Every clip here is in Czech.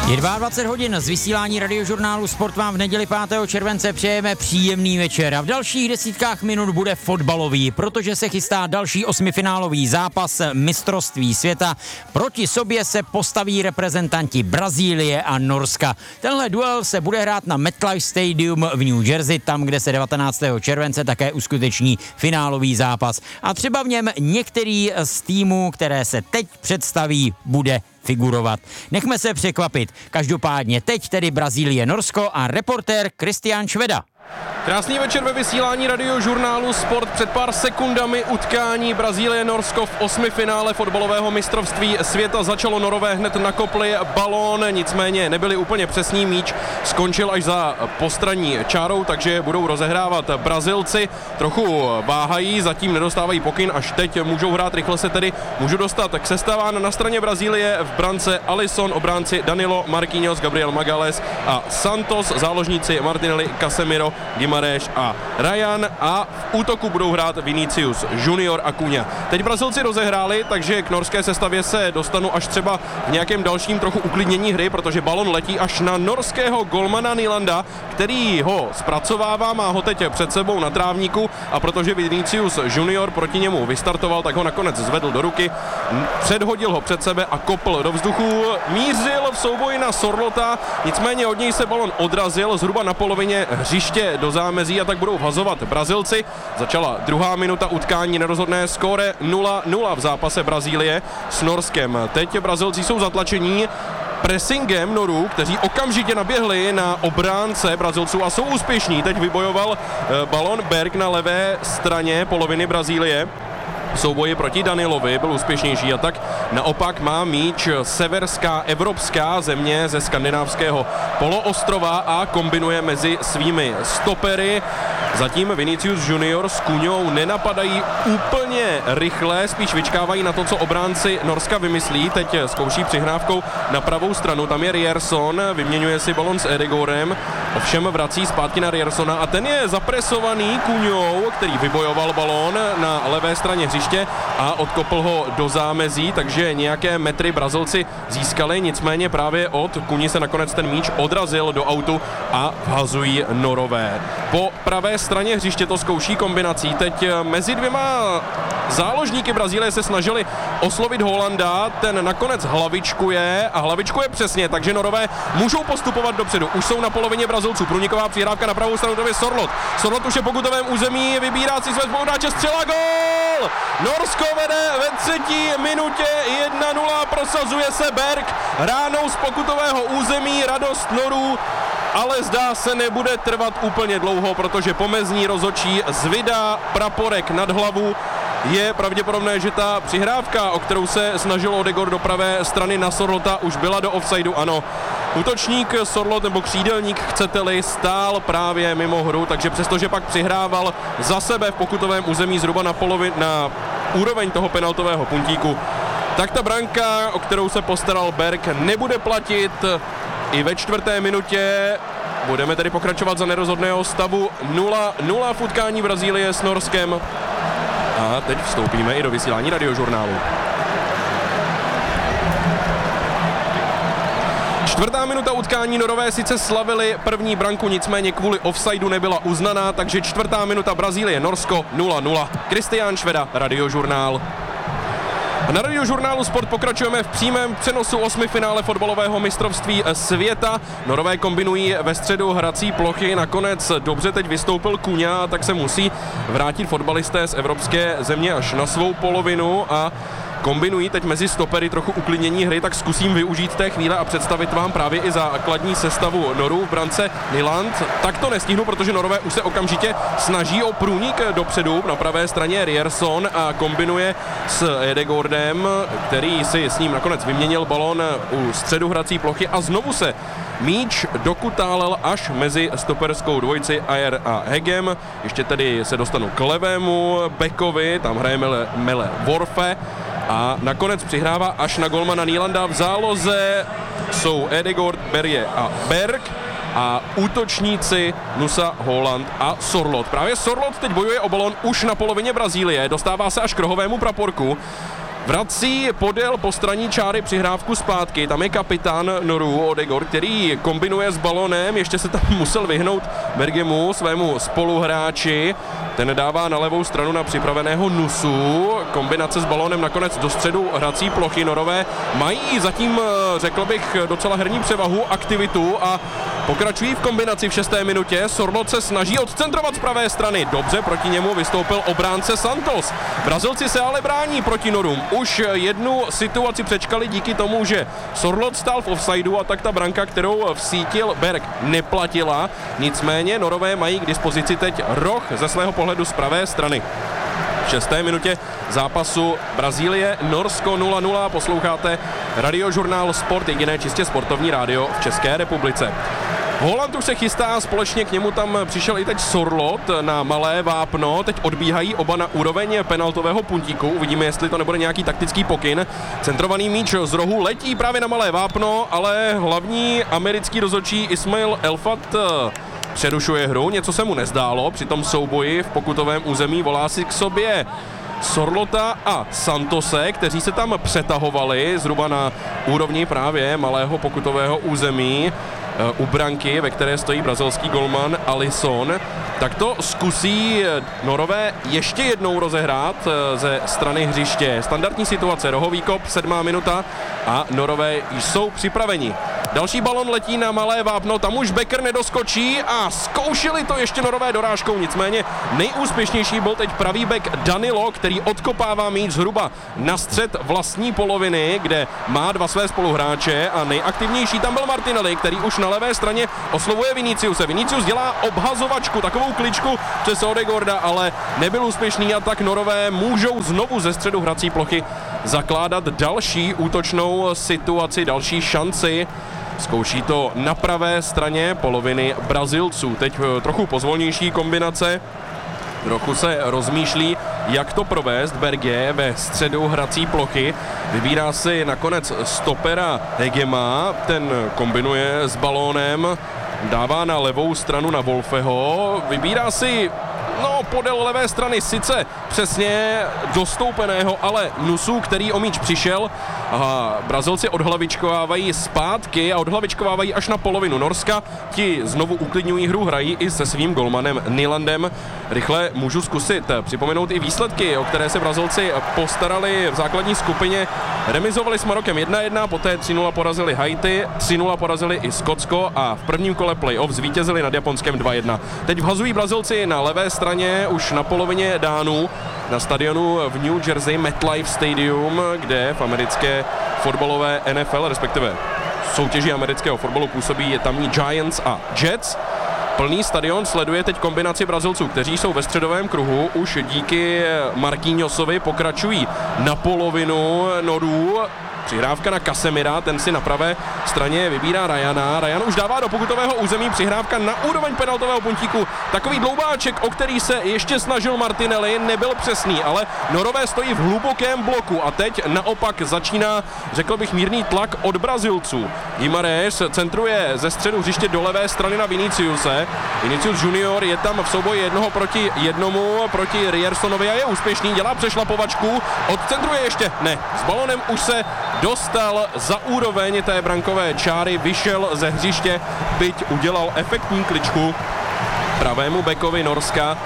Je 22 hodin, z vysílání radiožurnálu Sport vám v neděli 5. července přejeme příjemný večer a v dalších desítkách minut bude fotbalový, protože se chystá další osmifinálový zápas mistrovství světa. Proti sobě se postaví reprezentanti Brazílie a Norska. Tenhle duel se bude hrát na MetLife Stadium v New Jersey, tam, kde se 19. července také uskuteční finálový zápas. A třeba v něm některý z týmů, které se teď představí, bude figurovat. Nechme se překvapit. Každopádně teď tedy Brazílie, Norsko a reportér Kristián Šveda. Krásný večer ve vysílání radiožurnálu Sport. Před pár sekundami utkání Brazílie-Norsko v osmifinále fotbalového mistrovství světa začalo. Norové hned nakopli balón, nicméně nebyli úplně přesní, míč skončil až za postranní čárou, takže budou rozehrávat Brazilci. Trochu váhají, zatím nedostávají pokyn, až teď můžou hrát, rychle se tedy můžou dostat k sestavám. Na straně Brazílie v brance Alisson, obránci Danilo, Marquinhos, Gabriel Magalhães a Santos, záložníci Martinelli, Casemiro, Guimarães a Ryan a v útoku budou hrát Vinicius Junior a Cunha. Teď Brazilci rozehráli, takže k norské sestavě se dostanu až třeba v nějakém dalším trochu uklidnění hry, protože balon letí až na norského golmana Nylanda, který ho zpracovává, má ho teď před sebou na trávníku a protože Vinicius Junior proti němu vystartoval, tak ho nakonec zvedl do ruky, předhodil ho před sebe a kopl do vzduchu. Mířil v souboji na Sorlota, nicméně od něj se balon odrazil zhruba na polovině hřiště do zámezí a tak budou vhazovat Brazilci. Začala druhá minuta utkání, nerozhodné skóre 0-0 v zápase Brazílie s Norskem. Teď Brazilci jsou zatlačení pressingem Norů, kteří okamžitě naběhli na obránce Brazilců a jsou úspěšní. Teď vybojoval balon Berg na levé straně poloviny Brazílie. V souboji proti Danilovi byl úspěšnější a tak naopak má míč severská evropská země ze skandinávského poloostrova a kombinuje mezi svými stopery. Zatím Vinicius Junior s Cunhou nenapadají úplně rychle, spíš vyčkávají na to, co obránci Norska vymyslí. Teď zkouší přihrávkou na pravou stranu, tam je Ryerson, vyměňuje si balon s Edegorem, ovšem vrací zpátky na Ryersona a ten je zapresovaný Cunhou, který vybojoval balón na levé straně hřiště a odkopl ho do zámezí, takže nějaké metry Brazilci získali, nicméně právě od Cunhy se nakonec ten míč odrazil do autu a vhazují Norové. Po pravé straně hřiště to zkouší kombinací, teď mezi dvěma záložníky Brazílie se snažili oslovit Holanda, ten nakonec hlavičkuje a hlavičkuje přesně, takže Norové můžou postupovat dopředu, už jsou na polovině Brazilců, průniková přihrávka na pravou stranu, to je Sorlot. Sorlot už je po pokutovém území, vybírá si své spoluhráče, střela, gól! Norsko vede ve třetí minutě 1-0, prosazuje se Berg, ránou z pokutového území, radost Norů, ale zdá se nebude trvat úplně dlouho, protože pomezní rozhodčí zvedá praporek nad hlavu. Je pravděpodobné, že ta přihrávka, o kterou se snažil Odegaard do pravé strany na Sorlota, už byla do offsideu, ano. Útočník Sorlot nebo křídelník, chcete-li, stál právě mimo hru, takže přestože pak přihrával za sebe v pokutovém území zhruba na úroveň toho penaltového puntíku, tak ta branka, o kterou se postaral Berg, nebude platit. I ve čtvrté minutě budeme tedy pokračovat za nerozhodného stavu 0-0 v utkání Brazílie s Norskem. A teď vstoupíme i do vysílání radiožurnálu. Čtvrtá minuta utkání, Norové sice slavili první branku, nicméně kvůli offsideu nebyla uznaná, takže čtvrtá minuta Brazílie, Norsko 0-0. Kristián Šveda, radiožurnál. Na radiožurnálu Sport pokračujeme v přímém přenosu osmifinále fotbalového mistrovství světa. Norové kombinují ve středu hrací plochy, nakonec dobře teď vystoupil Cunha, tak se musí vrátit fotbalisté z evropské země až na svou polovinu a kombinují teď mezi stopery trochu uklidnění hry, tak zkusím využít té chvíle a představit vám právě i základní sestavu Norů v brance Nyland. Tak to nestihnu, protože Norové už se okamžitě snaží o průnik dopředu. Na pravé straně Ryerson a kombinuje s Edegordem, který si s ním nakonec vyměnil balon u středu hrací plochy a znovu se míč dokutálel až mezi stoperskou dvojici Ajer a Hegem. Ještě tedy se dostanu k levému bekovi, tam hraje Mele Worfe. A nakonec přihrává až na golmana Nylanda. V záloze jsou Edegord, Berje a Berg a útočníci Nusa, Haaland a Sorlot. Právě Sorlot teď bojuje o balon už na polovině Brazílie, dostává se až k rohovému praporku. Vrací podél postraní čáry přihrávku zpátky, tam je kapitán Norů Odegaard, který kombinuje s balonem, ještě se tam musel vyhnout Bergemu, svému spoluhráči, ten dává na levou stranu na připraveného Nusu, kombinace s balonem nakonec do středu hrací plochy. Norové mají zatím, řekl bych, docela herní převahu, aktivitu a pokračují v kombinaci v 6. minutě. Sorloth se snaží odcentrovat z pravé strany, dobře proti němu vystoupil obránce Santos. Brazilci se ale brání proti Norům. Už jednu situaci přečkali díky tomu, že Sorloth stál v offsideu a tak ta branka, kterou vsítil Berg, neplatila. Nicméně Norové mají k dispozici teď roh ze svého pohledu z pravé strany. V 6. minutě zápasu Brazílie-Norsko 0-0. Posloucháte Radiožurnál Sport, jediné čistě sportovní rádio v České republice. Holand už se chystá, společně k němu tam přišel i teď Sorloth na malé vápno, teď odbíhají oba na úroveň penaltového puntíku, uvidíme, jestli to nebude nějaký taktický pokyn. Centrovaný míč z rohu letí právě na malé vápno, ale hlavní americký rozhodčí Ismail Elfat přerušuje hru, něco se mu nezdálo, při tom souboji v pokutovém území volá si k sobě Sorlotha a Santose, kteří se tam přetahovali zhruba na úrovni právě malého pokutového území u branky, ve které stojí brazilský golman Alisson. Tak to zkusí Norové ještě jednou rozehrát ze strany hřiště. Standardní situace, rohový kop, 7. minuta a Norové jsou připraveni. Další balon letí na malé vápno, tam už Becker nedoskočí a zkoušeli to ještě Norové dorážkou, nicméně nejúspěšnější byl teď pravý bek Danilo, který odkopává míč zhruba na střed vlastní poloviny, kde má dva své spoluhráče a nejaktivnější tam byl Martinelli, který už na levé straně oslovuje Viniciuse. Vinicius dělá obhazovačku, takovou kličku přes Odegaarda, ale nebyl úspěšný a tak Norové můžou znovu ze středu hrací plochy zakládat další útočnou situaci, další šanci. Zkouší to na pravé straně poloviny Brazilců. Teď trochu pozvolnější kombinace. Trochu se rozmýšlí, jak to provést. Berge ve středu hrací plochy. Vybírá si nakonec stopera Hegema. Ten kombinuje s balónem. Dává na levou stranu na Wolfeho. Vybírá si podél levé strany sice přesně dostoupeného, ale Nusu, který o míč přišel. A Brazilci odhlavičkovávají zpátky a odhlavičkovávají až na polovinu Norska. Ti znovu uklidňují hru, hrají i se svým golmanem Nylandem. Rychle můžu zkusit připomenout i výsledky, o které se Brazilci postarali v základní skupině. Remizovali s Marokem 1-1, poté 3-0 porazili Haiti, 3-0 porazili i Skotsko a v prvním kole playoff zvítězili nad Japonskem 2-1. Teď vhazují Brazilci na levé straně už na polovině Dánů na stadionu v New Jersey MetLife Stadium, kde v americké fotbalové NFL, respektive soutěži amerického fotbalu působí tamní Giants a Jets. Plný stadion sleduje teď kombinaci Brazilců, kteří jsou ve středovém kruhu. Už díky Marquinhosovi pokračují na polovinu Norů. Přihrávka na Casemira, ten si na pravé straně vybírá Ryana. Ryan už dává do pokutového území, přihrávka na úroveň penaltového puntíku. Takový dloubáček, o který se ještě snažil Martinelli, nebyl přesný, ale Norové stojí v hlubokém bloku a teď naopak začíná, řekl bych, mírný tlak od Brazilců. Guimarães centruje ze středu hřiště do levé strany na Viniciuse. Vinicius Junior je tam v souboji 1-1 proti Ryersonovi a je úspěšný, dělá přešlapovačku, odcentruje ještě, ne, s balonem už se dostal za úroveň té brankové čáry, vyšel ze hřiště, byť udělal efektní kličku pravému bekovi Norska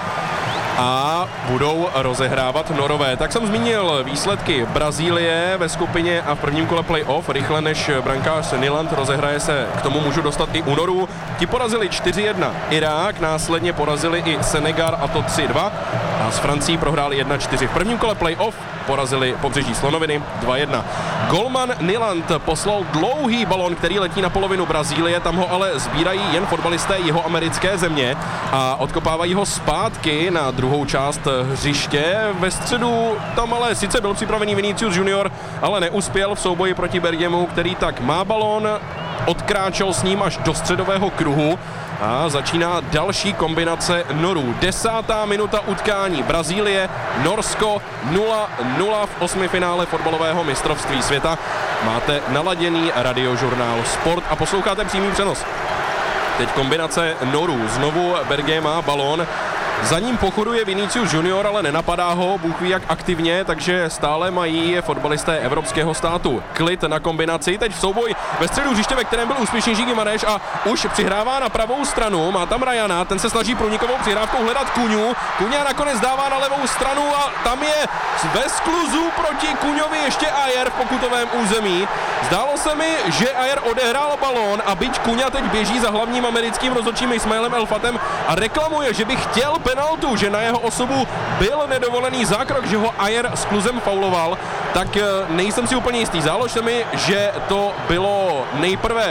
a budou rozehrávat Norové. Tak jsem zmínil výsledky Brazílie ve skupině a v prvním kole playoff. Rychle než brankář Nyland rozehraje se, k tomu můžu dostat i u Norů. Ti porazili 4-1 Irák, následně porazili i Senegal a to 3-2 a s Francií prohráli 1-4. V prvním kole playoff porazili Pobřeží slonoviny 2-1. Golman Nyland poslal dlouhý balon, který letí na polovinu Brazílie, tam ho ale sbírají jen fotbalisté jihoamerické země a odkopávají ho zpátky na druhou část hřiště. Ve středu tam ale sice byl připravený Vinicius Junior, ale neuspěl v souboji proti Bergemu, který tak má balón, odkráčel s ním až do středového kruhu a začíná další kombinace Norů. 10. minuta utkání. Brazílie, Norsko 0-0 v osmifinále fotbalového mistrovství světa. Máte naladěný Radiožurnál Sport a posloucháte přímý přenos. Teď kombinace Norů. Znovu Berge má balón. Za ním pochoduje Vinicius Junior, ale nenapadá ho, Bůh ví jak aktivně, takže stále mají fotbalisté evropského státu klid na kombinaci. Teď v souboj ve středu hřiště, ve kterém byl úspěšnější Gimareš a už přihrává na pravou stranu, má tam Ryana, ten se snaží průnikovou přihrávkou hledat Kuňu. Kuňa nakonec dává na levou stranu a tam je ve skluzu proti Kuňovi ještě Ajer v pokutovém území. Zdálo se mi, že Ajer odehrál balón a byť Kuňa teď běží za hlavním americkým rozhodčím Ismailem El-Fatem a reklamuje, že by chtěl penaltu, že na jeho osobu byl nedovolený zákrok, že ho Ajer s kluzem fauloval, tak nejsem si úplně jistý. Zdálo se mi, že to bylo nejprve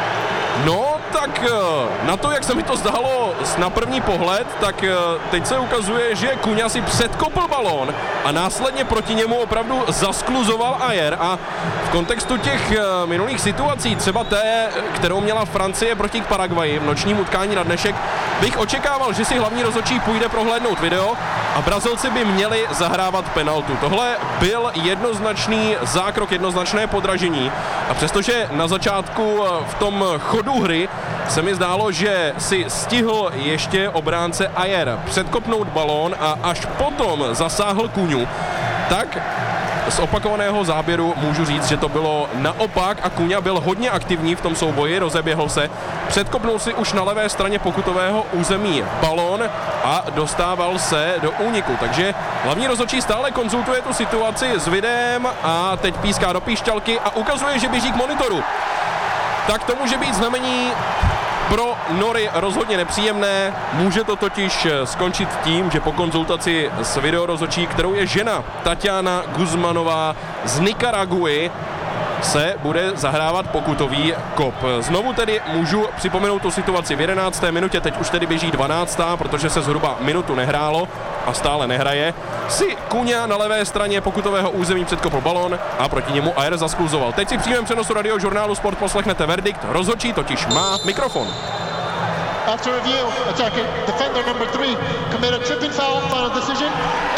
tak na to, jak se mi to zdálo na první pohled, tak teď se ukazuje, že Kuňa si předkopl balón a následně proti němu opravdu zaskluzoval Ajer a v kontextu těch minulých situací, třeba té, kterou měla Francie proti Paraguayi v nočním utkání na dnešek, bych očekával, že si hlavní rozhodčí půjde prohlédnout video a Brazilci by měli zahrávat penaltu. Tohle byl jednoznačný zákrok, jednoznačné podražení a přestože na začátku v tom chodu hry se mi zdálo, že si stihl ještě obránce Ajer předkopnout balón a až potom zasáhl Kuňu, tak z opakovaného záběru můžu říct, že to bylo naopak a Kuňa byl hodně aktivní v tom souboji, rozeběhl se, předkopnul si už na levé straně pokutového území balón a dostával se do úniku. Takže hlavní rozhodčí stále konzultuje tu situaci s videem a teď píská do píšťalky a ukazuje, že běží k monitoru. Tak to může být znamení pro Nory rozhodně nepříjemné. Může to totiž skončit tím, že po konzultaci s videorozhodčí, kterou je žena Tatiana Guzmanová z Nikaraguy, se bude zahrávat pokutový kop. Znovu tedy můžu připomenout tu situaci v 11. minutě, teď už tedy běží 12., protože se zhruba minutu nehrálo a stále nehraje. Si Kuňa na levé straně pokutového území předkopl balon a proti němu Ajer zaskluzoval. Teď si v přímém přenosu radiožurnálu Sport poslechnete verdikt, rozhodčí totiž má mikrofon. After review, attacking defender number 3 committed tripping foul, final decision.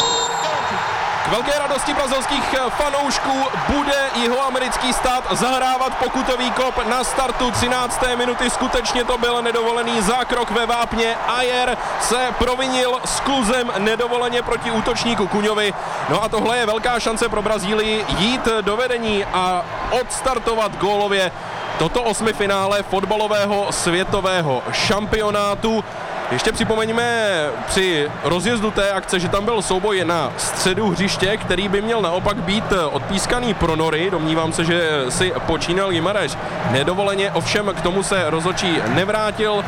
K velké radosti brazilských fanoušků bude jihoamerický stát zahrávat pokutový kop na startu 13. minuty. Skutečně to byl nedovolený zákrok ve vápně. Ajer se provinil s kluzem nedovoleně proti útočníku Kuňovi. No a tohle je velká šance pro Brazílii jít do vedení a odstartovat gólově toto osmifinále fotbalového světového šampionátu. Ještě připomeňme při rozjezdu té akce, že tam byl souboj na středu hřiště, který by měl naopak být odpískaný pro Nory. Domnívám se, že si počínal Gimareš nedovoleně, ovšem k tomu se rozhodčí nevrátil.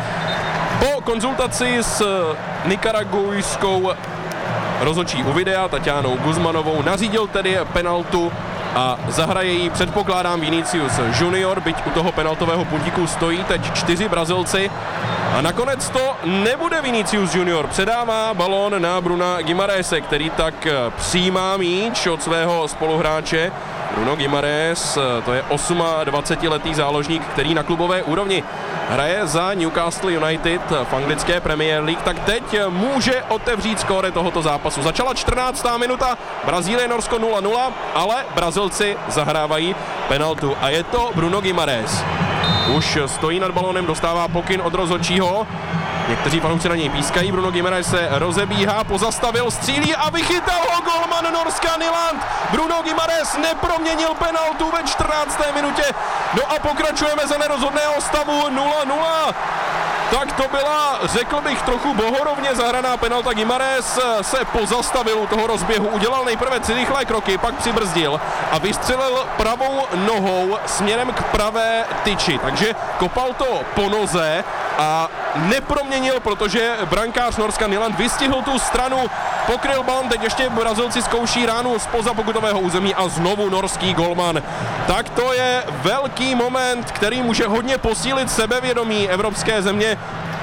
Po konzultaci s nikaragujskou rozhodčí u videa Tatianou Guzmanovou nařídil tedy penaltu a zahraje ji, předpokládám, Vinicius Junior, byť u toho penaltového puntíku stojí teď 4 Brazilci. A nakonec to nebude Vinicius Junior, předává balón na Bruna Guimarãese, který tak přijímá míč od svého spoluhráče. Bruno Guimarães, to je 28letý záložník, který na klubové úrovni hraje za Newcastle United v anglické Premier League, tak teď může otevřít skóre tohoto zápasu. Začala 14. minuta, Brazílie Norsko 0-0, ale Brazilci zahrávají penaltu a je to Bruno Guimarães. Už stojí nad balónem, dostává pokyn od rozhodčího. Někteří fanoušci na něj pískají, Bruno Guimarães se rozebíhá, pozastavil, střílí a vychytal ho golman Norska Nyland. Bruno Guimarães neproměnil penaltu ve 14. minutě. No a pokračujeme za nerozhodného stavu 0-0. Tak to byla, řekl bych, trochu bohorovně zahraná penalta. Guimarães se pozastavil u toho rozběhu, udělal nejprve 3 rychlé kroky, pak přibrzdil a vystřelil pravou nohou směrem k pravé tyči. Takže kopal to po noze a neproměnil, protože brankář Norska Nyland vystihl tu stranu, pokryl balon, teď ještě Brazilci zkouší ránu zpoza pokutového území a znovu norský golman. Tak to je velký moment, který může hodně posílit sebevědomí evropské země.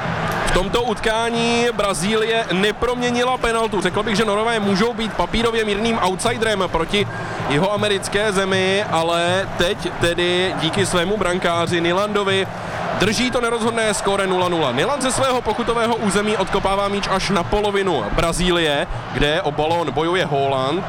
V tomto utkání Brazílie neproměnila penaltu. Řekl bych, že Norové můžou být papírově mírným outsiderem proti jihoamerické zemi, ale teď tedy díky svému brankáři Nylandovi drží to nerozhodné skóre 0-0. Nyland ze svého pokutového území odkopává míč až na polovinu Brazílie, kde o balón bojuje Haaland.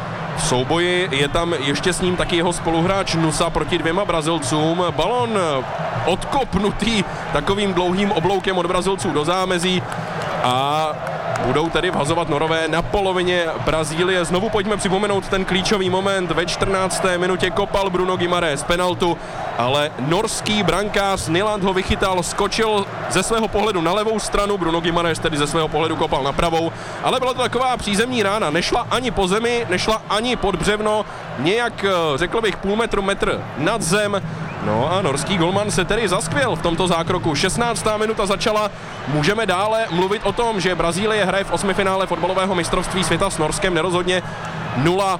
V souboji je tam ještě s ním taky jeho spoluhráč Nusa proti 2 Brazilcům. Balón odkopnutý takovým dlouhým obloukem od Brazilců do zámezí a budou tedy vhazovat Norové na polovině Brazílie. Znovu pojďme připomenout ten klíčový moment. Ve 14. minutě kopal Bruno Guimarães penaltu, ale norský brankář Nyland ho vychytal, skočil ze svého pohledu na levou stranu, Bruno Guimarães tedy ze svého pohledu kopal na pravou, ale byla to taková přízemní rána, nešla ani po zemi, nešla ani pod břevno, nějak, řekl bych, půl metr nad zem. No a norský golman se tedy zaskvěl v tomto zákroku. 16. minuta začala, můžeme dále mluvit o tom, že Brazílie hraje v osmifinále fotbalového mistrovství světa s Norskem nerozhodně 0-0.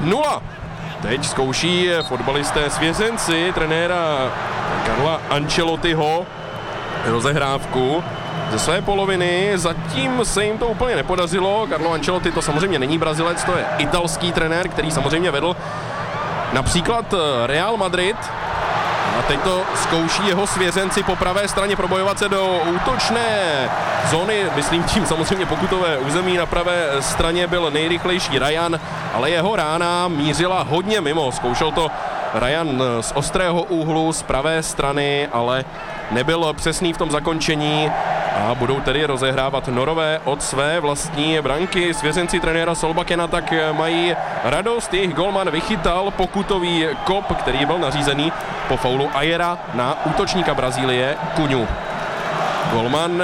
Teď zkouší fotbalisté svěřenci trenéra Carla Ancelottiho rozehrávku ze své poloviny. Zatím se jim to úplně nepodařilo. Carlo Ancelotti to samozřejmě není Brazilec, to je italský trenér, který samozřejmě vedl například Real Madrid. A teď to zkouší jeho svěřenci po pravé straně probojovat se do útočné zóny, myslím tím samozřejmě pokutové území. Na pravé straně byl nejrychlejší Ryan, ale jeho rána mířila hodně mimo. Zkoušel to Ryan z ostrého úhlu, z pravé strany, ale nebyl přesný v tom zakončení a budou tedy rozehrávat Norové od své vlastní branky. Svěřenci trenéra Solbakena tak mají radost, jejich golman vychytal pokutový kop, který byl nařízený po faulu Ayera na útočníka Brazílie Kuňu. Golman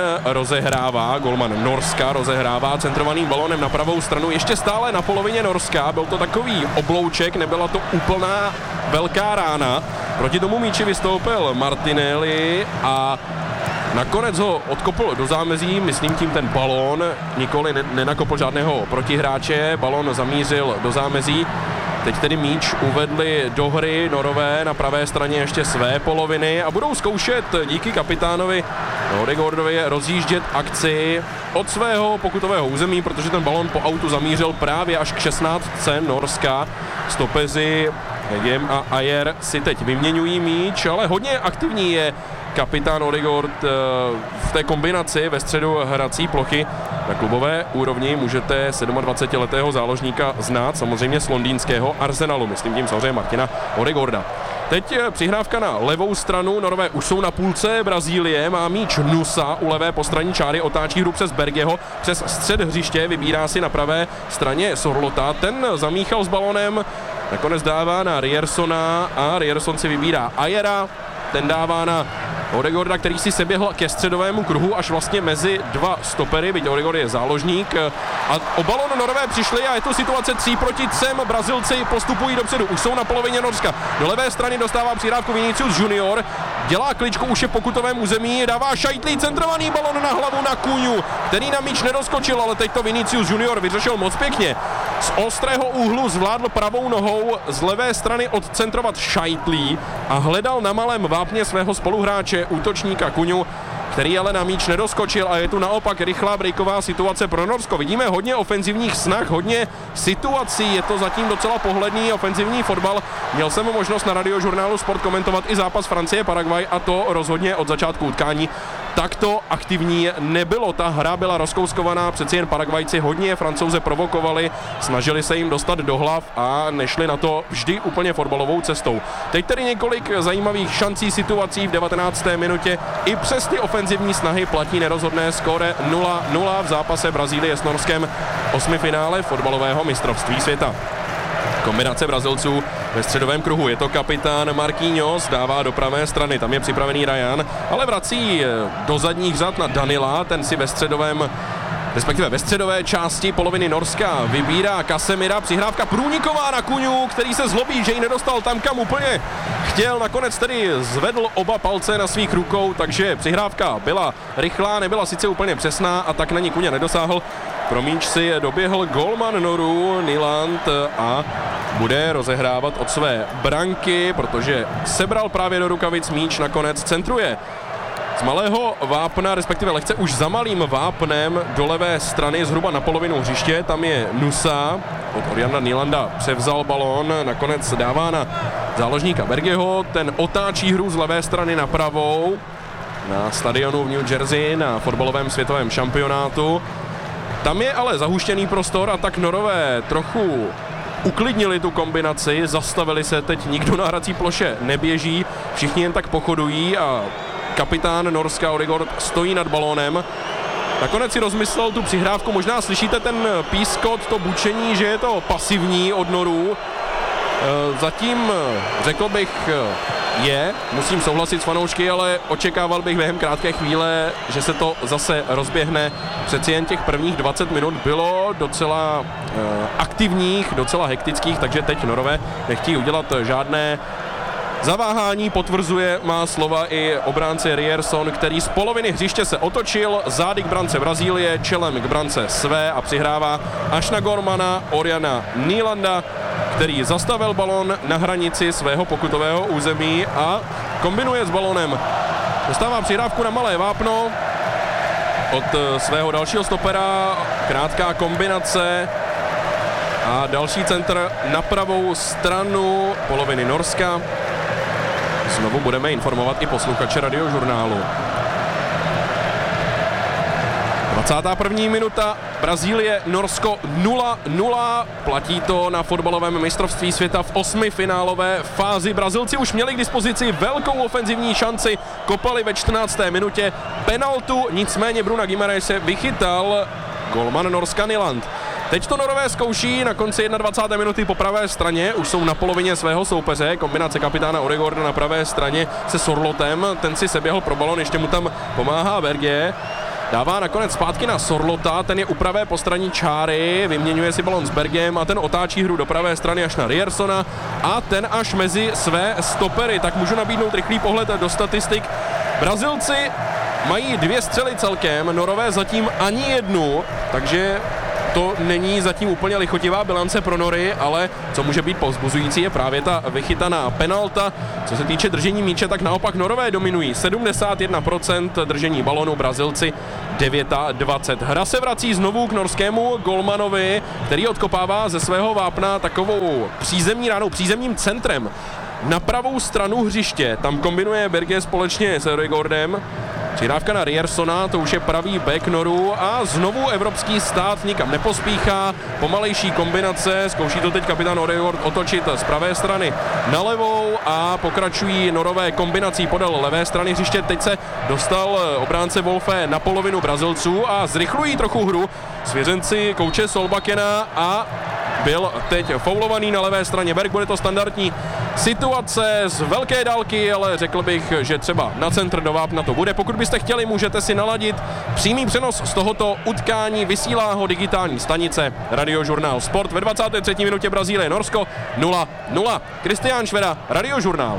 Norska rozehrává centrovaným balonem na pravou stranu, ještě stále na polovině Norska, byl to takový oblouček, nebyla to úplná velká rána. Proti tomu míči vystoupil Martinelli a nakonec ho odkopl do zámezí, myslím tím ten balón, nikoli nenakopl žádného protihráče, balón zamířil do zámezí. Teď tedy míč uvedli do hry Norové na pravé straně ještě své poloviny a budou zkoušet díky kapitánovi Odegaardovi rozjíždět akci od svého pokutového území, protože ten balón po autu zamířil právě až k 16. Norska. Stopeři Hegem a Ayer si teď vyměňují míč, ale hodně aktivní je kapitán Odegaard v té kombinaci ve středu hrací plochy. Na klubové úrovni můžete 27letého záložníka znát samozřejmě z londýnského Arsenalu, myslím tím samozřejmě Martina Odegaarda. Teď přihrávka na levou stranu, Norové už jsou na půlce Brazílie, má míč Nusa u levé postranní čáry, otáčí hru přes Bergeho, přes střed hřiště, vybírá si na pravé straně Sorlota, ten zamíchal s balonem, nakonec dává na Riersona a Rierson si vybírá Ayera, ten dává na Odegaarda, který si seběhl ke středovému kruhu až vlastně mezi dva stopery, byť Odegaard je záložník. A o balon Norové přišli a je to situace 3 proti 3. Brazilci postupují dopředu, už jsou na polovině Norska. Do levé strany dostává přihrávku Vinicius Junior, dělá kličku, už je v pokutovém území, dává Šajtlí centrovaný balon na hlavu na Kuňu, který na míč nedoskočil, ale teď to Vinicius Junior vyřešil moc pěkně. Z ostrého úhlu zvládl pravou nohou z levé strany odcentrovat Šajtlí a hledal na malém vápně svého spoluhráče útočníka Kuňu, který ale na míč nedoskočil a je tu naopak rychlá breaková situace pro Norsko. Vidíme hodně ofenzivních snah, hodně situací, je to zatím docela pohledný ofenzivní fotbal. Měl jsem možnost na Radiožurnálu Sport komentovat i zápas Francie-Paraguay a to rozhodně od začátku utkání takto aktivní nebylo. Ta hra byla rozkouskovaná, přeci jen Paraguajci hodně Francouze provokovali, snažili se jim dostat do hlav a nešli na to vždy úplně fotbalovou cestou. Teď tedy několik zajímavých šancí, situací v 19. minutě. I přes ty ofenzivní snahy platí nerozhodné skóre 0-0 v zápase Brazílie s Norskem osmifinále fotbalového mistrovství světa. Kombinace Brazilců ve středovém kruhu, je to kapitán Marquinhos, dává do pravé strany, tam je připravený Ryan, ale vrací do zadních řad na Danila, ten si ve středové části poloviny Norska vybírá Casemira, přihrávka průniková na Kuňu, který se zlobí, že ji nedostal tam, kam úplně chtěl, nakonec tedy zvedl oba palce na svých rukou, takže přihrávka byla rychlá, nebyla sice úplně přesná a tak na ní Kuňa nedosáhl. Pro míč si doběhl golman Noru Nyland a bude rozehrávat od své branky, protože sebral právě do rukavic míč, nakonec centruje z malého vápna, respektive lehce už za malým vápnem do levé strany, zhruba na polovinu hřiště, tam je Nusa, od Oriana Nylanda převzal balón, nakonec dává na záložníka Bergeho, ten otáčí hru z levé strany na pravou, na stadionu v New Jersey, na fotbalovém světovém šampionátu. Tam je ale zahuštěný prostor a tak Norové trochu uklidnili tu kombinaci, zastavili se, teď nikdo na hrací ploše neběží, všichni jen tak pochodují a kapitán Norska Odegaard stojí nad balónem nakonec si rozmyslel tu přihrávku, možná slyšíte ten pískot, to bučení, že je to pasivní od Norů. Zatím, řekl bych, musím souhlasit s fanoušky, ale očekával bych během krátké chvíle, že se to zase rozběhne. Přeci jen těch prvních 20 minut bylo docela aktivních, docela hektických, takže teď Norové nechtějí udělat žádné zaváhání, potvrzuje má slova i obránce Ryerson, který z poloviny hřiště se otočil, zády k brance Brazílie, čelem k brance své a přihrává až na golmana Oriana Nýlanda, který zastavil balon na hranici svého pokutového území a kombinuje s balonem. Dostává přihrávku na malé vápno od svého dalšího stopera, krátká kombinace a další centr na pravou stranu poloviny Norska. Znovu budeme informovat i posluchače Radiožurnálu. 21. minuta, Brazílie, Norsko 0-0. Platí to na fotbalovém mistrovství světa v 8finálové fázi. Brazilci už měli k dispozici velkou ofenzivní šanci, kopali ve 14. minutě penaltu, nicméně Bruna Guimarãese vychytal golman Norska Nyland. Teď to Norové zkouší na konci 21. minuty po pravé straně, už jsou na polovině svého soupeře, kombinace kapitána Odegaarda na pravé straně se Sorlotem, ten si seběhl pro balon, ještě mu tam pomáhá Berge. Dává nakonec zpátky na Sorlota, ten je u pravé postranní čáry, vyměňuje si balon s Bergem a ten otáčí hru do pravé strany až na Ryersona a ten až mezi své stopery. Tak můžu nabídnout rychlý pohled do statistik. Brazilci mají 2 střely celkem, Norové zatím ani jednu, takže to není zatím úplně lichotivá bilance pro Nory, ale co může být povzbuzující je právě ta vychytaná penalta. Co se týče držení míče, tak naopak Norové dominují 71% držení balonu, Brazilci 29. Hra se vrací znovu k norskému golmanovi, který odkopává ze svého vápna takovou přízemní ránou, přízemním centrem na pravou stranu hřiště. Tam kombinuje Berge společně s Odegaardem. Přihrávka na Ryersona, to už je pravý back Norů a znovu evropský stát nikam nepospíchá, pomalejší kombinace, zkouší to teď kapitán Odegaard otočit z pravé strany na levou a pokračují Norové kombinací podél levé strany hřiště. Teď se dostal obránce Wolfe na polovinu Brazilců a zrychlují trochu hru svěřenci kouče Solbakena a byl teď faulovaný na levé straně Berg. Bude to standardní situace z velké dálky, ale řekl bych, že třeba na centr do vápna to bude. Pokud byste chtěli, můžete si naladit přímý přenos z tohoto utkání. Vysílá ho digitální stanice Radiožurnál Sport. Ve 23. minutě Brazílie Norsko 0-0. Kristián Šveda, Radiožurnál.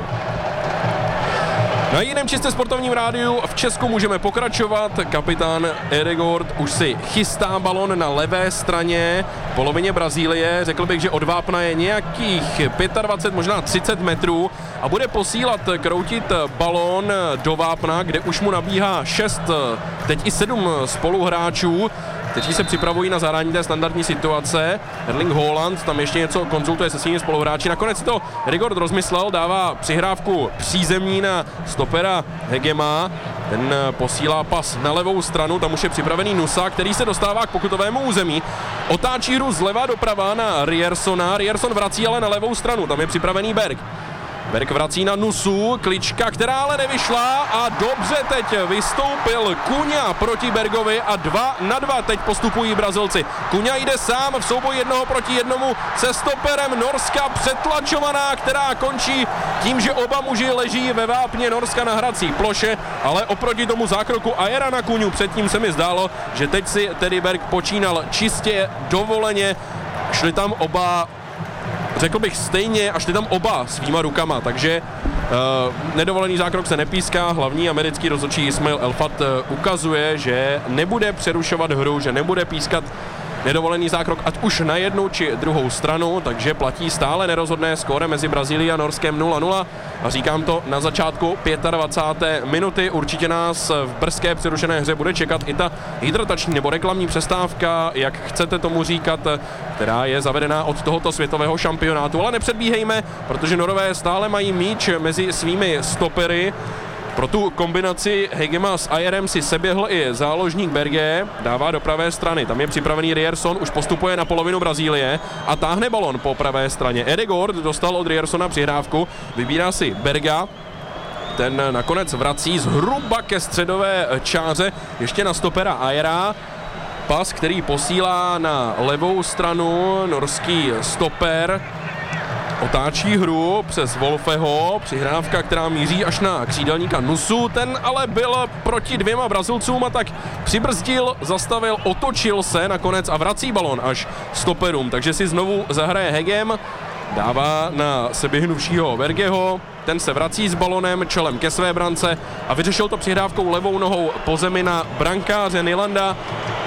Na jiném čistě sportovním rádiu v Česku můžeme pokračovat. Kapitán Odegaard už si chystá balon na levé straně v polovině Brazílie. Řekl bych, že od vápna je nějakých 25, možná 30 metrů a bude posílat, kroutit balon do vápna, kde už mu nabíhá 6, teď i 7 spoluhráčů, kteří se připravují na zahrání té standardní situace. Erling Haaland tam ještě něco konzultuje se svými spoluhráči. Nakonec to Odegaard rozmyslel, dává přihrávku přízemní na stopera Hegema. Ten posílá pas na levou stranu, tam už je připravený Nusa, který se dostává k pokutovému území. Otáčí hru zleva doprava na Ryersona. Ryerson vrací ale na levou stranu, tam je připravený Berg. Berg vrací na Nusu, klička, která ale nevyšla a dobře teď vystoupil Cunha proti Bergovi a 2-2 teď postupují Brazilci. Cunha jde sám v souboji 1 proti 1 se stoperem Norska, přetlačovaná, která končí tím, že oba muži leží ve vápně Norska na hrací ploše, ale oproti tomu zákroku Ajera na Cunhu předtím se mi zdálo, že teď si tedy Berg počínal čistě dovoleně, šli tam oba, řekl bych stejně, a šli tam oba svýma rukama, takže nedovolený zákrok se nepíská. Hlavní americký rozhodčí Ismail Elfat ukazuje, že nebude přerušovat hru, že nebude pískat nedovolený zákrok ať už na jednu či druhou stranu, takže platí stále nerozhodné skóre mezi Brazílií a Norskem 0-0 a říkám to na začátku 25. minuty. Určitě nás v brzké přerušené hře bude čekat i ta hydratační nebo reklamní přestávka, jak chcete tomu říkat, která je zavedená od tohoto světového šampionátu, ale nepředbíhejme, protože Norové stále mají míč mezi svými stopery. Pro tu kombinaci Hegema s Ajerem si seběhl i záložník Berge, dává do pravé strany, tam je připravený Ryerson, už postupuje na polovinu Brazílie a táhne balon po pravé straně. Odegaard dostal od Ryersona přihrávku, vybírá si Berga, ten nakonec vrací zhruba ke středové čáře, ještě na stopera Ayera. Pas, který posílá na levou stranu, norský stoper otáčí hru přes Wolfeho, přihrávka, která míří až na křídelníka Nusu, ten ale byl proti dvěma Brazilcům a tak přibrzdil, zastavil, otočil se nakonec a vrací balon až stoperům, takže si znovu zahraje Hegem, dává na seběhnuvšího Vergeho, ten se vrací s balonem čelem ke své brance a vyřešil to přihrávkou levou nohou po zemi na brankáře Nylanda.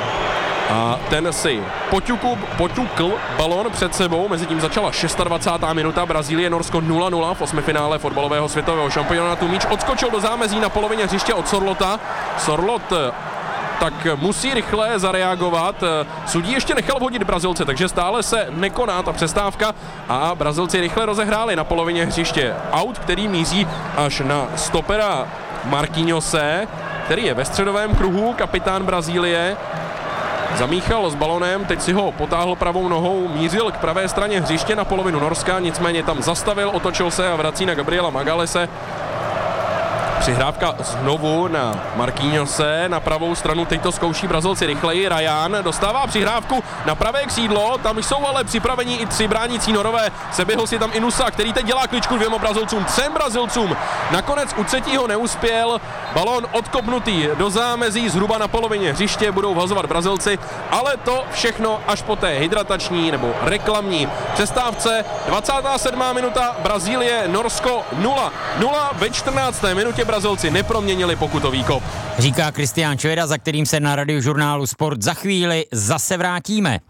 A ten si poťukl balon před sebou, mezitím začala 26. minuta, Brazílie, Norsko 0-0 v osmifinále fotbalového světového šampionátu. Míč odskočil do zámezí na polovině hřiště od Sorlota. Sorlot tak musí rychle zareagovat. Sudí ještě nechal vhodit Brazilce, takže stále se nekoná ta přestávka a Brazilci rychle rozehráli na polovině hřiště aut, který míří až na stopera Marquinhose, který je ve středovém kruhu, kapitán Brazílie. Zamíchal s balonem, teď si ho potáhl pravou nohou, mířil k pravé straně hřiště na polovinu Norska, nicméně tam zastavil, otočil se a vrací na Gabriela Magalese. Přihrávka znovu na Marquinhose, na pravou stranu, teď to zkouší Brazilci rychleji, Ryan dostává přihrávku na pravé křídlo, tam jsou ale připraveni i tři bránící Norové, seběhl si tam i Nusa, který teď dělá kličku dvěma Brazilcům, třem Brazilcům, nakonec u třetího neuspěl, balón odkopnutý do zámezí, zhruba na polovině hřiště budou vhazovat Brazilci, ale to všechno až po té hydratační nebo reklamní přestávce. 27. minuta, Brazílie, Norsko 0-0, ve 14. minutě Brazilci neproměnili pokutový kop. Říká Kristián Čveda, za kterým se na Radiožurnálu Sport za chvíli zase vrátíme.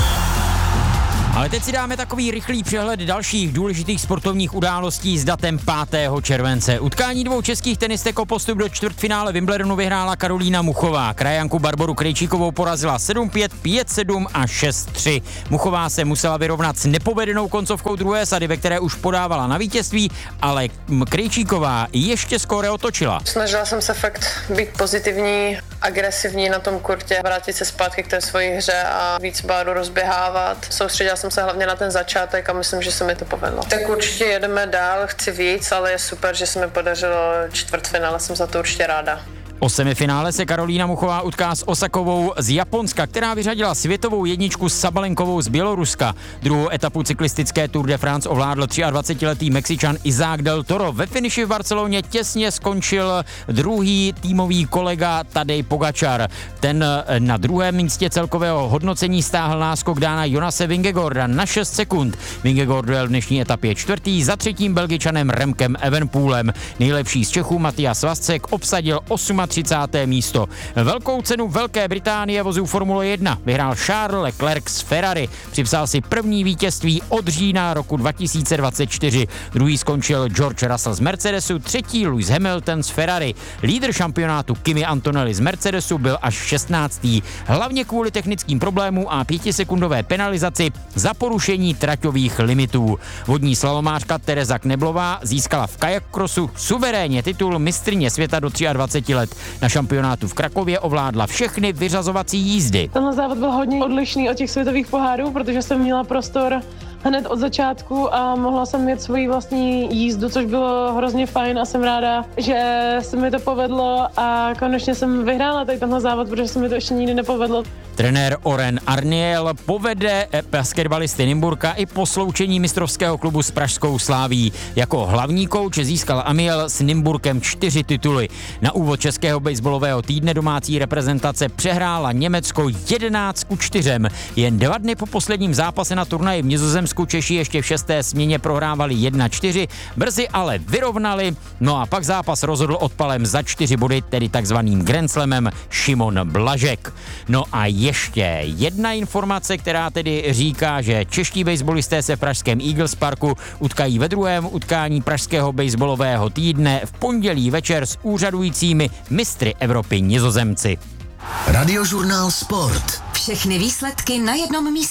Ale teď si dáme takový rychlý přehled dalších důležitých sportovních událostí s datem 5. července. Utkání dvou českých tenistek o postup do čtvrtfinále Wimbledonu vyhrála Karolína Muchová. Krajanku Barboru Krejčíkovou porazila 7-5, 5-7 a 6-3. Muchová se musela vyrovnat s nepovedenou koncovkou druhé sady, ve které už podávala na vítězství, ale Krejčíková ještě skóre otočila. Snažila jsem se fakt být pozitivní, agresivní na tom kurtě, vrátit se zpátky k té svojí hře a víc Báru rozběhávat. Soustředila jsem se hlavně na ten začátek a myslím, že se mi to povedlo. Tak určitě jedeme dál, chci víc, ale je super, že se mi podařilo čtvrtfinále, jsem za to určitě ráda. O semifinále se Karolína Muchová utká s Osakovou z Japonska, která vyřadila světovou jedničku Sabalenkovou z Běloruska. Druhou etapu cyklistické Tour de France ovládl 23letý Mexičan Isaac del Toro. Ve finiši v Barceloně těsně skončil druhý týmový kolega Tadej Pogačar. Ten na druhém místě celkového hodnocení stáhl náskok Dána Jonase Vingegaarda na 6 sekund. Vingegaard dojel v dnešní etapě čtvrtý, za třetím Belgičanem Remkem Evenepoelem. Nejlepší z Čechů Matyas Vascek obsadil 38. místo. Velkou cenu Velké Británie vozů Formule 1 vyhrál Charles Leclerc z Ferrari. Připsal si první vítězství od října roku 2024. Druhý skončil George Russell z Mercedesu, třetí Lewis Hamilton z Ferrari. Lídr šampionátu Kimi Antonelli z Mercedesu byl až 16. Hlavně kvůli technickým problémům a 5sekundové penalizaci za porušení traťových limitů. Vodní slalomářka Tereza Kneblová získala v kajakrosu suverénně titul mistryně světa do 23 let. Na šampionátu v Krakově ovládla všechny vyřazovací jízdy. Tenhle závod byl hodně odlišný od těch světových pohárů, protože jsem měla prostor hned od začátku a mohla jsem mít svoji vlastní jízdu, což bylo hrozně fajn a jsem ráda, že se mi to povedlo a konečně jsem vyhrála tady tenhle závod, protože se mi to ještě nikdy nepovedlo. Trenér Oren Arniel povede basketbalisty Nymburka i po sloučení mistrovského klubu s pražskou Slaví. Jako hlavní kouč získal Amiel s Nymburkem 4 tituly. Na úvod českého baseballového týdne domácí reprezentace přehrála Německo 11-4. Jen 2 dny po posledním zápase na turnaji v Nizozemsku Češi ještě v 6. směně prohrávali 1-4, brzy ale vyrovnali, no a pak zápas rozhodl odpalem za 4 body, tedy takzvaným Grand Slamem Šimon Blažek. No a ještě jedna informace, která tedy říká, že čeští baseballisté se v pražském Eagles Parku utkají ve druhém utkání pražského baseballového týdne v pondělí večer s úřadujícími mistry Evropy Nizozemci. Radiožurnál Sport. Všechny výsledky na jednom místě.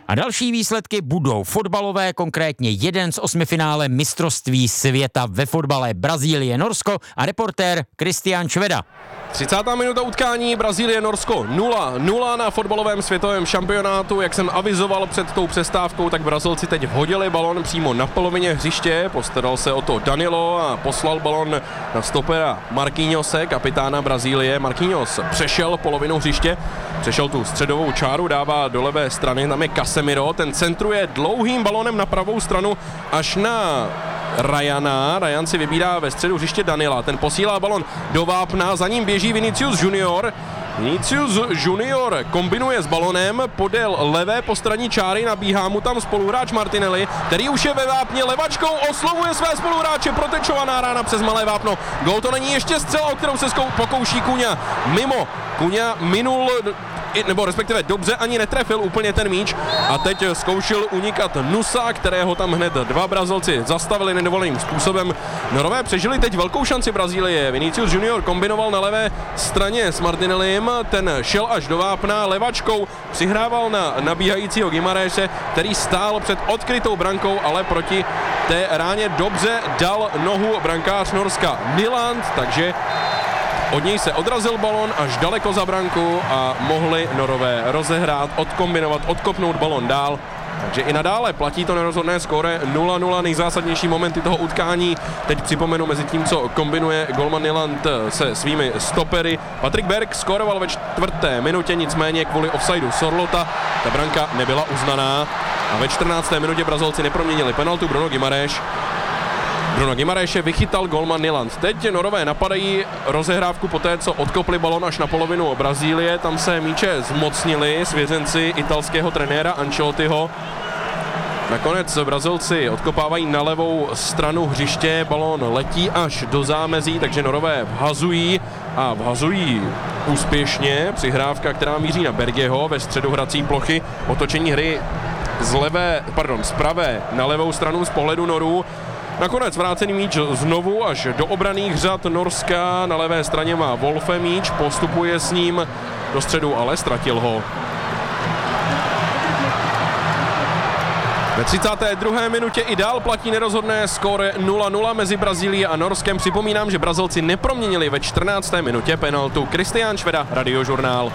A další výsledky budou fotbalové, konkrétně jeden z 8 finále mistrovství světa ve fotbale Brazílie, Norsko a reportér Kristián Šveda. 30. minuta utkání Brazílie-Norsko 0-0 na fotbalovém světovém šampionátu. Jak jsem avizoval před tou přestávkou, tak Brazilci teď vhodili balon přímo na polovině hřiště. Postaral se o to Danilo a poslal balon na stopera Marquinhose, kapitána Brazílie. Marquinhos přešel polovinu hřiště, přešel tu středovou čáru, dává do levé strany, tam je Casemiro, ten centruje dlouhým balonem na pravou stranu až na Ryana. Ryan si vybírá ve středu hřiště Danila, ten posílá balon do vápna, za ním běží Vinicius Junior. Vinicius Junior kombinuje s balonem podél levé postranní čáry, nabíhá mu tam spoluhráč Martinelli, který už je ve vápně, levačkou oslovuje své spoluhráče, protečovaná rána přes malé vápno. Gól to není ještě střela, o kterou se pokouší Cunha. Mimo. Cunha minul, nebo respektive dobře ani netrefil úplně ten míč a teď zkoušel unikat Nusa, kterého tam hned dva Brazilci zastavili nedovoleným způsobem. Norové přežili teď velkou šanci Brazílie. Vinicius Junior kombinoval na levé straně s Martinellim, ten šel až do vápna, levačkou přihrával na nabíhajícího Guimarãese, který stál před odkrytou brankou, ale proti té ráně dobře dal nohu brankář Norska Nyland, takže od něj se odrazil balon až daleko za branku a mohli Norové rozehrát, odkombinovat, odkopnout balon dál. Takže i nadále platí to nerozhodné skóre 0-0, nejzásadnější momenty toho utkání. Teď připomenu mezi tím, co kombinuje golman Nyland se svými stopery. Patrik Berg skóroval ve 4. minutě, nicméně kvůli offsideu Sorlota ta branka nebyla uznaná. A ve 14. minutě Brazilci neproměnili penaltu, Bruno Guimarãese vychytal golman Nyland. Teď Norové napadají rozehrávku poté, co odkopli balon až na polovinu Brazílie. Tam se míče zmocnili svěřenci italského trenéra Ancelottiho. Nakonec Brazilci odkopávají na levou stranu hřiště, balón letí až do zámezí, takže Norové vhazují úspěšně. Přihrávka, která míří na Bergeho ve středu hrací plochy, otočení hry z pravé na levou stranu z pohledu Norů. Nakonec vrácený míč znovu až do obranných řad Norska, na levé straně má Wolfe míč, postupuje s ním do středu, ale ztratil ho. Ve 32. minutě i dál platí nerozhodné skóre 0-0 mezi Brazílií a Norskem. Připomínám, že Brazilci neproměnili ve 14. minutě penaltu. Kristián Šveda, Radiožurnál.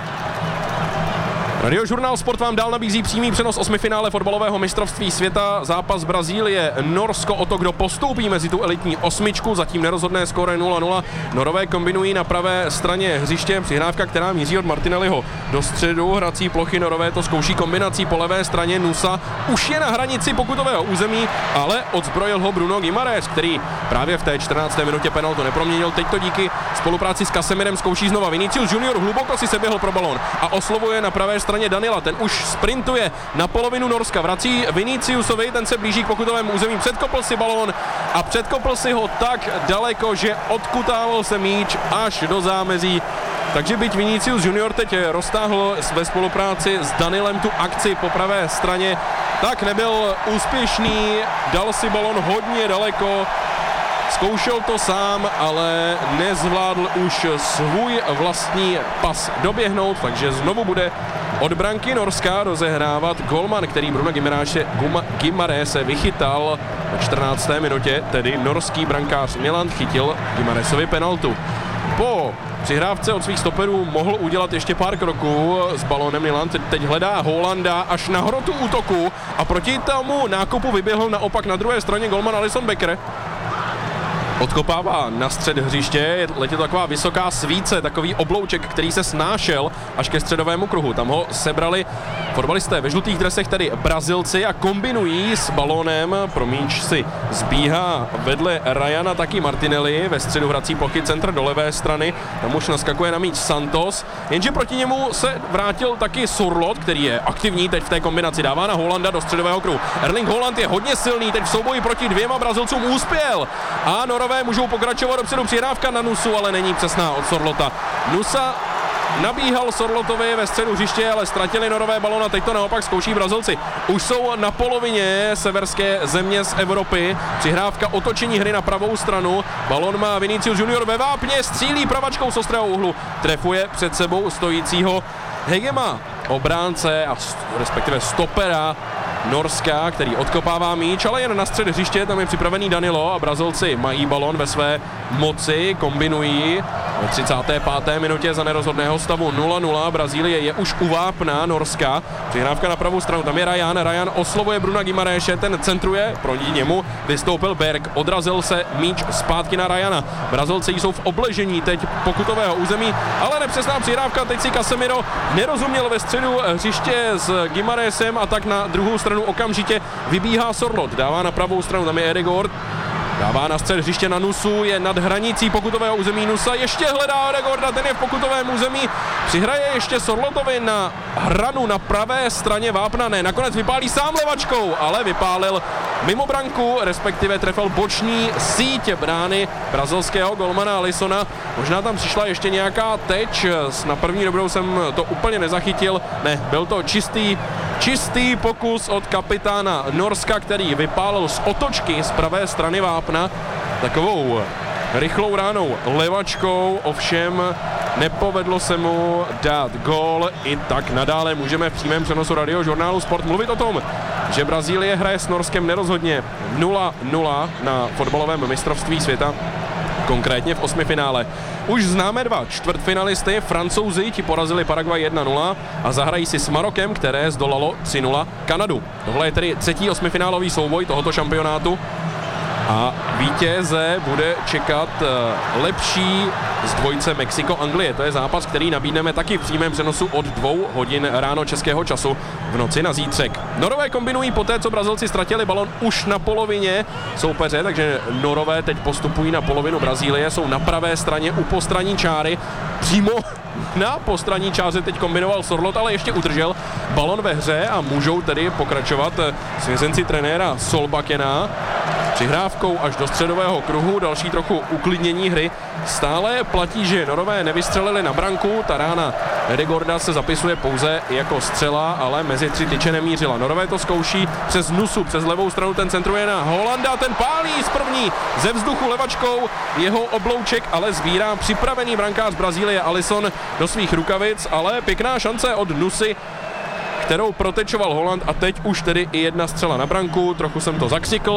Radiožurnál Sport vám dál nabízí přímý přenos 8 finále fotbalového mistrovství světa. Zápas Brazílie, Norsko o to, kdo postoupí mezi tu elitní osmičku. Zatím nerozhodné skóre 0-0. Norové kombinují na pravé straně hřiště. Přihrávka, která míří od Martinelliho do středu hrací plochy. Norové to zkouší kombinací po levé straně. Nusa už je na hranici pokutového území, ale odzbrojil ho Bruno Guimarães, který právě v té 14. minutě penaltu neproměnil. Teď to díky spolupráci s Casemirem zkouší znova. Vinicius Junior hluboko si seběhl pro balón a oslovuje na pravé straně Danila, ten už sprintuje na polovinu Norska, vrací Viniciusovi, ten se blíží k pokutovému území, předkopl si balón a předkopl si ho tak daleko, že odkutával se míč až do zámezí. Takže byť Vinicius Junior teď roztáhl ve spolupráci s Danilem tu akci po pravé straně, tak nebyl úspěšný, dal si balón hodně daleko. Zkoušel to sám, ale nezvládl už svůj vlastní pas doběhnout, takže znovu bude od branky Norska rozehrávat golman, který Bruno Guimarãese vychytal ve 14. minutě, tedy norský brankář Nyland chytil Guimarãesovi penaltu. Po přihrávce od svých stoperů mohl udělat ještě pár kroků s balónem Nyland, teď hledá Holanda až na hrotu útoku a proti tomu nákopu vyběhl naopak na druhé straně golman Alisson Becker. Odkopává na střed hřiště, letí to taková vysoká svíce, takový oblouček, který se snášel až ke středovému kruhu. Tam ho sebrali fotbalisté ve žlutých dresech, tedy Brazilci, a kombinují s balónem. Pro míč si zbíhá vedle Ryana taky Martinelli, ve středu hrací plochy, centr do levé strany. Tam už naskakuje na míč Santos, jenže proti němu se vrátil taky Sorlot, který je aktivní teď v té kombinaci, dává na Holanda do středového kruhu. Erling Haaland je hodně silný, teď v souboji proti dvěma Brazilcům uspěl a Norové můžou pokračovat dopředu, přihrávka na Nusu, ale není přesná od Sorlota. Nusa nabíhal Sorlotovi ve středu hřiště, ale ztratili Norové balón a teď to naopak zkouší Brazilci. Už jsou na polovině severské země z Evropy. Přihrávka, otočení hry na pravou stranu. Balón má Vinicius Junior ve vápně, střílí pravačkou z ostrého úhlu. Trefuje před sebou stojícího Hegema. obránce a respektive stopera Norska, který odkopává míč, ale jen na střed hřiště, tam je připravený Danilo a Brazilci mají balon ve své moci, kombinují. V 35. minutě za nerozhodného stavu 0-0, Brazílie je už u vápna Norska, přihrávka na pravou stranu, tam je Rajan oslovuje Bruna Guimareše, ten centruje, proti němu vystoupil Berg, odrazil se míč zpátky na Rayana. Brazilci jsou v obležení teď pokutového území, ale nepřesná přihrávka, teď si Casemiro nerozuměl ve středu hřiště s Guimaresem a tak na druhou stranu okamžitě vybíhá Sorloth, dává na pravou stranu, tam je Ødegaard, dává na střed hřiště na Nusu, je nad hranicí pokutového území Nusa, ještě hledá Ødegaarda, ten je v pokutovém území, přihraje ještě Sorlothovi na hranu na pravé straně vápna, ne, nakonec vypálí sám levačkou, ale vypálil mimo branku, respektive trefil boční síť brány brazilského golmana Alissona. Možná tam přišla ještě nějaká teč, na první dobrou jsem to úplně nezachytil, ne, byl to čistý pokus od kapitána Norska, který vypálil z otočky z pravé strany vápna takovou rychlou ránou levačkou, ovšem nepovedlo se mu dát gól. I tak nadále můžeme v přímém přenosu Radiožurnálu Sport mluvit o tom, že Brazílie hraje s Norskem nerozhodně 0-0 na fotbalovém mistrovství světa, konkrétně v osmifinále. Už známe dva čtvrtfinalisty, Francouzi, ti porazili Paraguay 1-0 a zahrají si s Marokem, které zdolalo 3-0 Kanadu. Tohle je tedy třetí osmifinálový souboj tohoto šampionátu a vítěze bude čekat lepší z dvojce Mexiko-Anglie. To je zápas, který nabídneme taky v přímém přenosu od 2 hodin ráno českého času v noci na zítřek. Norové kombinují poté, co Brazilci ztratili balon už na polovině soupeře, takže Norové teď postupují na polovinu Brazílie, jsou na pravé straně u postranní čáry, přímo na postranní čáře teď kombinoval Sorloth, ale ještě udržel balon ve hře a můžou tedy pokračovat svěřenci trenéra Solbakena přihrávkou až do středového kruhu, další trochu uklidnění hry. Stále platí, že Norové nevystřelili na branku, ta rána Ødegaarda se zapisuje pouze jako střela, ale mezi 3 tyče nemířila. Norové to zkouší přes Nusu, přes levou stranu, ten centruje na Holanda, ten pálí z první ze vzduchu levačkou, jeho oblouček ale sbírá připravený brankář z Brazílie Alisson do svých rukavic, ale pěkná šance od Nusy, kterou protečoval Holland a teď už tedy i jedna střela na branku, trochu jsem to zakřikl.